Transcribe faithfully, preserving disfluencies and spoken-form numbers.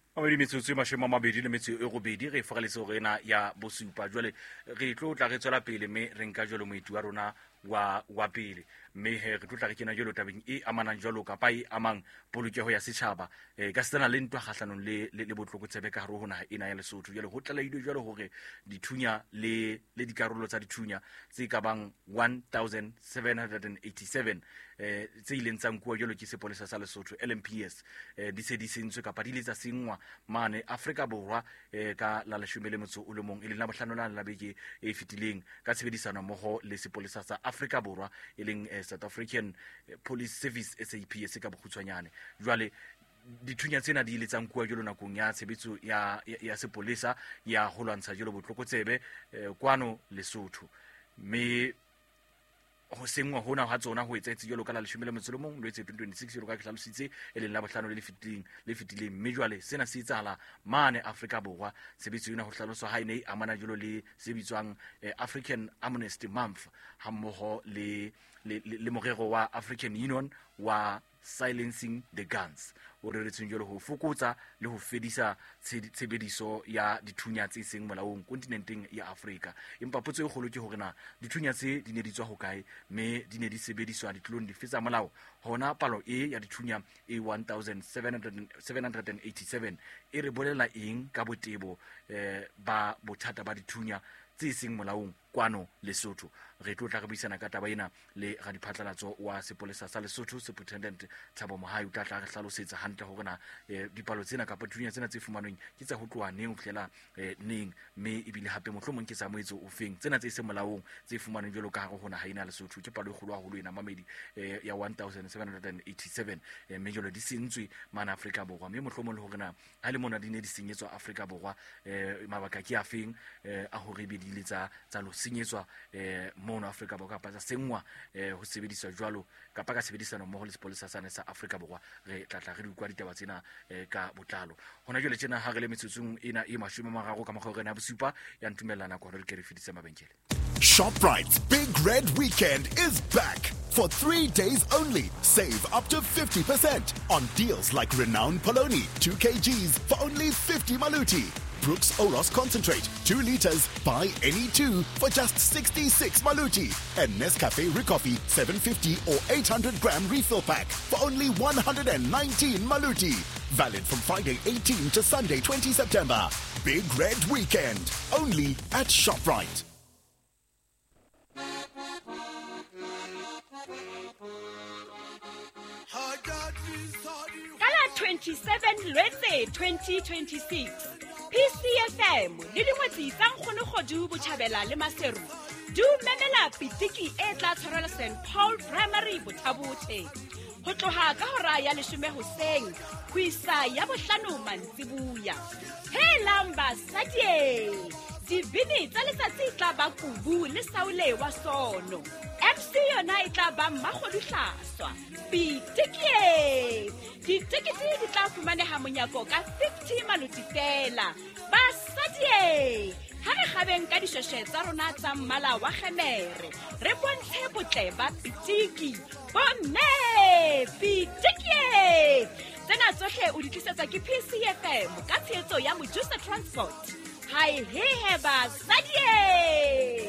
Amedi metsotso e mashome a mabedi le metso e robedi re foga letso rena ya bosupa jwale re tlo tla re tswela pele me re nka jwalo moeti wa rona wa wa pele me he re tlo tla re kena jwalo tabeng e amanang jwalo ka pai amang polokeho ya setjhaba eh ka sena le ntwa kgahlanong le le botlhokotsebe ka hare ho naha ena ya Lesotho jwale ho tlalailwe jwalo hore dithunya le le dikarolo tsa dithunya tse ka bang one thousand seven hundred eighty-seven eh tse ileng tsa nkuwa jwalo ke sepolesa sa Lesotho L M P S eh di se di sentswe kapa di le tsa sengwa mane Afrika Borwa eh ka la leshome le motso o le mong ile la bohlano la la beke e fitileng ka tshebedisano mmoho le sepolesa sa Afrika Borwa e leng eh, South African eh, Police Service S A P S ka bokgutshwanyane jwale dithunya tsena di ile tsa nkuwa jolo nakong ya tshebetso ya ya, ya sepolesa ya ho lwantsha jolo botlhokotsebe eh, kwano Lesotho me ho sengwa hona ha tsona ho etsa jolo ka la leshome le motso le mong lo etse twenty twenty-six jolo ka hlalositse e leng la bohlano le fitileng le fitileng mme jwale sena se etsahala mane Afrika Borwa tshebetso yona ho hlaloswa ha ine amana jolo le sebitswang eh, African Amnesty Month ha mmoho le le, le, le morero wa African Union wa silencing the guns o reretseng jolo ho fokotsa le ho fedisa tshebediso ya dithunya tse seng molaong kontinenteng ya Afrika empa potso e kgolo ke hore na dithunya tse di ne di tswa ho kae me di ne di sebediswa ditlolong di fetsa molao hona palo e ya dithunya e one thousand seven hundred eighty-seven e re bolela eng ka botebo eh, ba bothata ba dithunya tse seng molaong kwano Lesotho re tlo tla re buisana ka taba ena le ga diphatlalatso wa sepolesa sa Lesotho Superintendent Thabo Mohai o tla tla re hlalosetsa hantle hore na eh, dipalo tsena ka dithunya tsena tse fumanweng ke tsa ho tloha neng ho fihlela eh, neng me ebile hape mohlomong ke sa moetso o feng tsena tse se molaong tse fumanweng jalo ka hare hona ha ina Lesotho ke palo e kgolo haholo ena mamedi eh, ya one thousand seven hundred eighty-seven eh, me jalo di sentswe mana Afrika Borwa me mohlomong le hore na ha le mona di ne di senyetswa Afrika Borwa eh, mabaka ke a feng eh, a hore be di le tsa tsa lo senyetswa eh, mona Afrika Borwa kapa tsa sengwa eh, ho sebediswa jwalo kapa ka sebedisano mmoho le sepolesa sa sa Afrika Borwa re tla tla re di kwa ditaba tsena eh, ka botlalo hona jwale tjena ha re le metsotsong ena e mashome a mararo ka mogao rena bosupa ya ntumelana go re ke re feditse mabenkele. ShopRite's Big Red Weekend is back. For three days only, save up to fifty percent on deals like Renowned Poloni, two kilograms for only fifty maluti. Brooks Oros Concentrate, two liters, buy any two for just sixty-six maluti. And Nescafe Ricoffee, seven fifty or eight hundred gram refill pack for only one hundred nineteen maluti. Valid from Friday eighteenth to Sunday twentieth September. Big Red Weekend, only at ShopRite. twenty-seven Lwetse twenty twenty-six P C F M le dingwetsi tsa nkgono godu botjhabela le maseru du memela pitiki e tla tshwarela Saint Paul Primary Bothabothe ho tloha ka hora ya leshome hoseng ho isa ya bohlano mantsibuya helang basadie dibini tsa letsatsi tla ba kubu le saule wa sono M C yona e tla ba mmakgodihlaswa pitiki ditekete di tla fumaneha monyako ka fifty maluti fela basadie ha re gabeng ka dishweshwe tsa rona tsa mmala wa kgemere re bontshe botle ba pitiki bomme pitiki tsena tsohle o di tlisetsa ke P C F M ka tshehetso ya Mojusa Transport hai he he basadie.